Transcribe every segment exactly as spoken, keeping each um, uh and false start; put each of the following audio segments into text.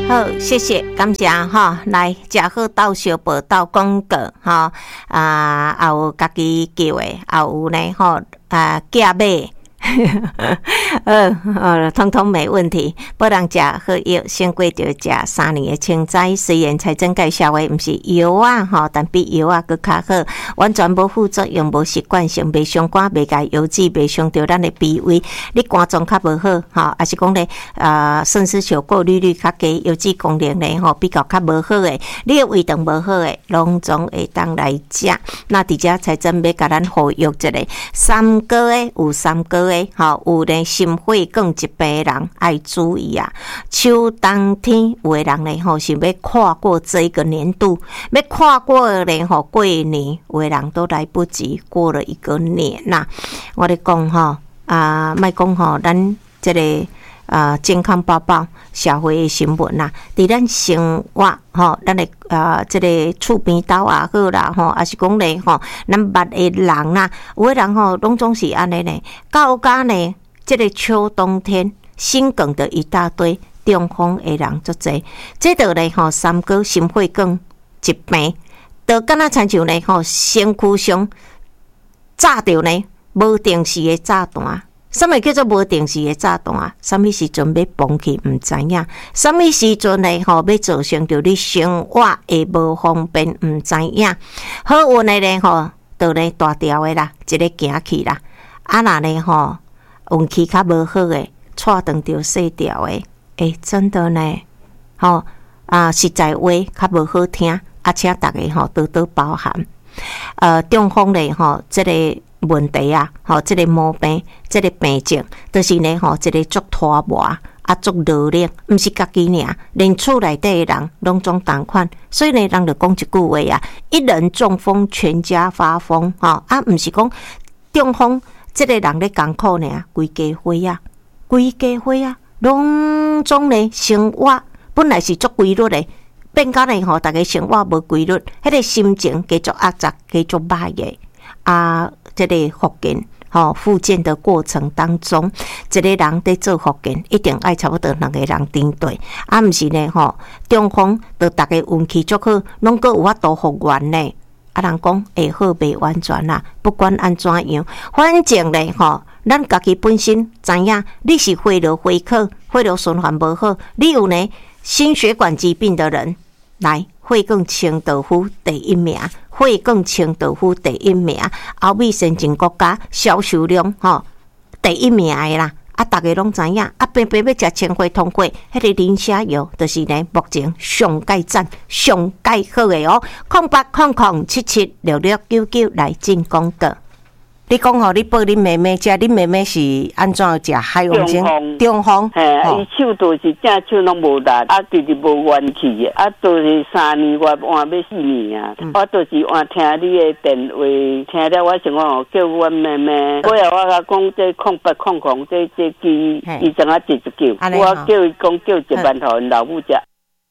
好，谢谢，感谢哈。来，食好到小报到广告哈啊，也有家己叫的，也有呢吼啊，寄买。呃呃，通通没问题。不人食好药，先过着食三年的清斋。虽然财政介绍的毋是药啊，吼，但比药啊佫较好，完全无副作用，无习惯性，袂伤肝，袂甲油脂，袂伤着咱的脾胃。你肝脏较无好，吼，还是讲咧，呃，肾丝球过滤率较低，油脂功能咧，吼，比较较无好诶，你的胃肠无好诶，拢总会当来食。那伫遮财政要甲咱呼吁一个，三高诶，有三高诶。吼，有咧心血管疾病的人爱注意啊！秋冬天有的人咧吼是要跨过这一个年度，要跨过咧吼过年，有的人都来不及过了一个年呐、啊。我咧讲吼啊，莫讲吼，咱这个啊健康宝宝社会的新闻呐，伫咱生活吼，咱的啊这个厝边斗也好啦吼，还是讲咧吼，咱捌的人啦，有的人吼拢总是安尼呢，到家呢，这个秋冬天心梗的一大堆，中风的人足侪，这个咧吼三高心血管疾病，就敢若亲像咧吼身躯上炸着呢，无定时的炸弹。什么叫做无定时的炸弹？什么时阵要崩去唔知影？什么时阵呢？吼，要造成着你生活会无方便唔知影？好运的呢吼，就咧大条的啦，一个行去啦。啊那呢吼，运气较无好的，错断着细条的，诶、欸，真的呢，吼啊，实在话较无好听，啊，请大家吼多多包涵。呃，中风咧吼，这个。问题啊，吼，这个毛病，这个病症，就是呢，吼，这个足拖磨啊，足劳力，毋是家己尔，连厝内底的人拢总同款。所以呢，人就讲一句话啊，一人中风，全家发疯，吼啊，毋是讲中风，这个人咧艰苦呢，规家伙啊，规家伙啊，拢总呢生活本来是足规律的，变到呢吼，大家生活无规律，迄个心情继续压榨，继续歹嘅啊。这个复健，吼复健的过程当中，一个人在做复健，一定爱差不多两个人顶对，啊，毋是呢吼，中风就大家运气足好，拢个有法度复原呢。啊，人讲会好袂完全啦，不管安怎样，反正咧吼，咱家己本身知影，你是血流回克，血流循环无好，你有呢心血管疾病的人来。血管清道夫第一名，血管清道夫第一名，欧美先进国家销售量吼第一名的啦。啊，大家拢知影，啊，偏偏要食清血通血，迄个磷虾药就是呢，目前上界赞、上界好的哦。空八空空七七六六九九来进广告。你讲吼，你报恁妹妹食，恁妹妹是安怎食海王精？中风， 嘿，伊手都是正手拢无力，啊，直直无元气的，啊，都是三年我换要四年啊，嗯、我都是换听你的电话，听了我想讲哦，叫阮妹妹，后来我甲讲这空八空空这这机，伊怎啊直直叫，我叫伊讲叫一万头老母食。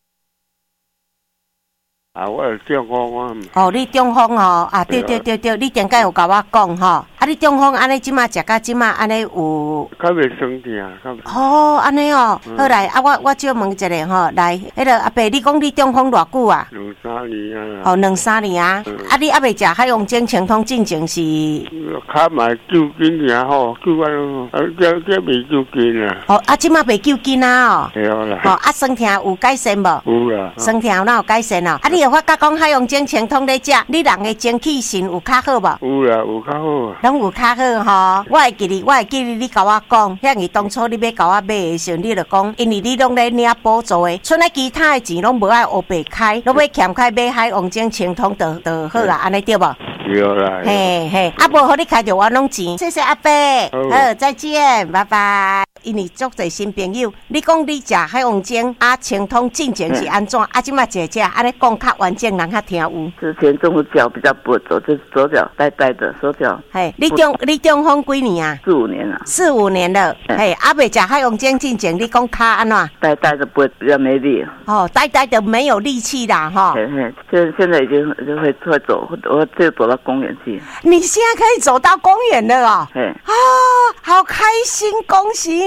啊，我是中风啊。 哦，你中风哦，啊，对对对对，你顶下有甲我讲吼，啊，你中风安尼即马食到即马安尼有， 较袂酸痛，较袂。 哦，安尼哦，好来，啊，我我少问一下吼，来，迄个阿伯，你讲你中风偌久啊？ 两三年啊。 哦，两三年啊，啊，你还袂食海王精清通进前是？ 较买救筋尔吼，救啊，啊，这这未救筋啊。 哦，啊，即马袂救筋啊哦。 对啦。 哦，啊，酸痛有改善无？ 有啦。 酸痛哪有改善哦？啊，你有法甲讲海王精清通咧食，你人的精气神有较好无？ 有啦，有较好啊。 拢有较好吼，我会记哩，我会记哩，你甲我讲，遐日当初你要甲我买的时候，你就讲，因为你拢咧领补助的，剩下其他的钱拢无爱黑白开，拢要欠开买海王精清通就就好啦，安尼对无？ 对啦。 嘿嘿，啊无好你开着我拢钱，谢谢阿伯，好，再见，拜拜。因为足侪新朋友，你讲你食海王精啊，清通进前是安怎？啊，即马食食，安尼讲较完整，人较听有。 之前中脚比较不会走，就是左脚呆呆的，手脚。 嘿，你中你中风几年啊？ 四五年了。 四五年了。嘿，阿未食海王精进前，你讲脚安怎？ 呆呆的不会比较没力。 哦，呆呆的没有力气啦，哈。 嘿嘿，现现在已经就会会走，我就走到公园去。 你现在可以走到公园了哦。 嘿。 啊，好开心，恭喜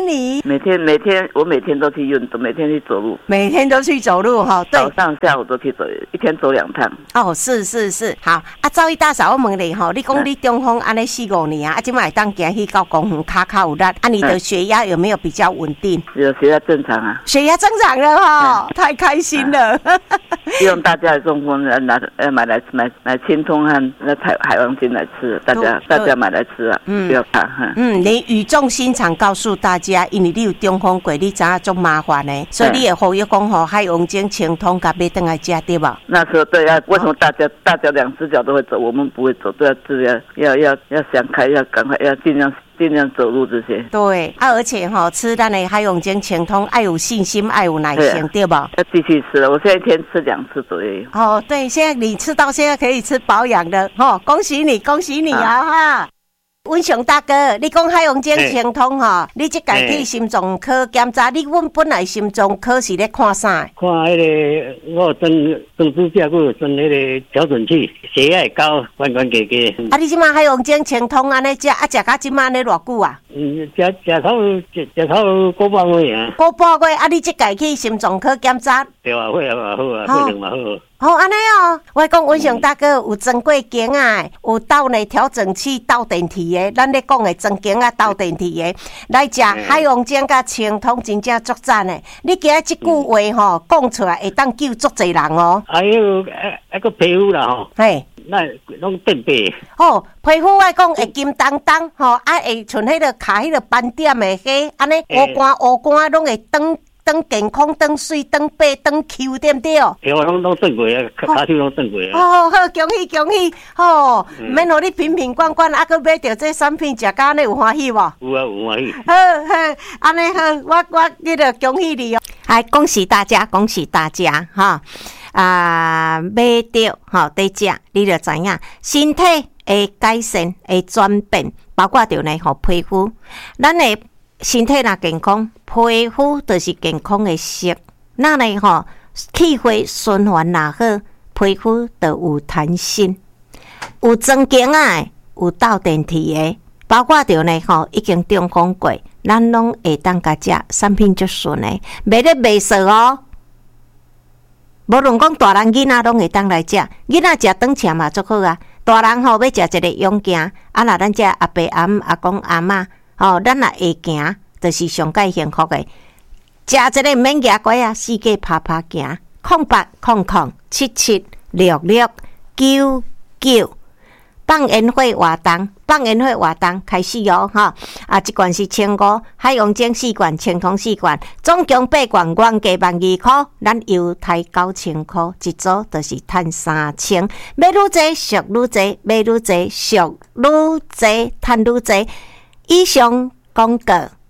你。 每天每天我每天都去运动，每天去走路， 每天都去走路哈。对， 早上下午都去走，一天走两趟。 哦，是是是，好啊。赵一大嫂，我问你吼，你讲你中风安尼四五年啊，啊，今麦当行去到公园卡卡有力，啊，你的血压有没有比较稳定？ 有血压正常啊， 血压正常了哈，太开心了。 希望大家的中风来拿呃买来买买清通和那海海王精来吃，大家大家买来吃啊，嗯，不要怕哈。嗯， 你语重心长告诉大家，因为你有中风过，你知影足麻烦的，所以你也呼吁讲吼，海王精清通甲买回来吃对吧？ 那时候对啊，为什么大家大家两只脚都会走，我们不会走，都要自要要要要想开，要赶快要尽量。尽量走路这些， 对啊，而且哈、哦，吃咱的海王精清通，爱有信心，爱有耐心，对吧？ 要继续吃了，我现在一天吃两次左右。 哦，对，现在你吃到现在可以吃保养的，哈、哦，恭喜你，恭喜你啊哈！文雄大哥，你讲海王精清通哈，你即届去心脏科检查，你阮本来心脏科是咧看啥？ 看迄、那个我装装支架，佮装迄个调整器，血压高，关关计计。 啊，你即马海王精清通安尼食，啊食到即马咧偌久啊？ 嗯，食食头食食头个半月啊。 个半月啊！你即届去心脏科检查？ 对啊，血压嘛好啊，血量嘛好。 哦，安尼哦，我讲文雄大哥有装过经啊，有倒呢调整器、倒电梯的，咱咧讲的装经啊、倒电梯的，来食海王精甲清通真正足赞的。你今日即句话吼讲出来，会当救足侪人哦。 还有啊啊个皮肤啦吼， 嘿， 那拢变白。 哦，皮肤我讲会金当当吼，啊会像迄个卡迄个斑点的迄，安尼乌干乌干拢会长。当健康、当水、当白、当 Q， 对不对？ 对，我拢拢转过啊，骹手拢转过啊。 哦，好，恭喜恭喜！哦，免互你瓶瓶罐罐，啊，佮买到这产品，食甲安尼有欢喜无？ 有啊，有欢喜。 好好，安尼好，我我记得恭喜你哦！哎，恭喜大家，恭喜大家哈！啊，买到吼得食，你就知影身体会改善，会转变，包括着呢吼皮肤，咱的。身体若健康，皮肤就是健康的色。那呢吼，气血循环若好，皮肤就有弹性。有装经啊，有倒电梯的，包括着呢吼，已经中风过，咱拢会当甲食产品足顺的，卖咧卖色哦。无论讲大人囡仔拢会当来食，囡仔食顿车嘛足好啊。大人吼要食一个勇行，啊若咱这阿伯阿姆阿公阿嬷。哦，咱若会行，就是上界幸福的。食一个毋免牙拐啊，四界拍拍行。空八空空七七六六九九，放烟火活动，放烟火活动开始哦，哈！啊，一罐是千五，海洋精四罐，清通四罐，总共八罐，原价万二块，咱优待九千块，一组就是赚三千。买愈济俗愈济，买愈济俗愈济，赚愈济。以上广告。